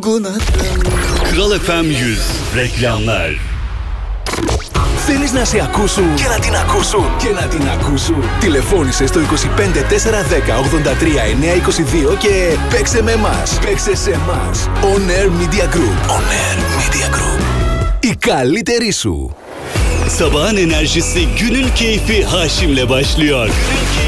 dokunadın. Kral FM 100 reklamlar. Θέλεις να σε ακούσουν και να την ακούσουν και να την ακούσουν. Τηλεφώνησε στο 25 410 83 922 και παίξε με εμάς. Παίξε σε εμάς. On Air Media Group. On Air Media Group. Η καλύτερη σου. Sabahın enerjisi, günün keyfi Haşim'le başlıyor.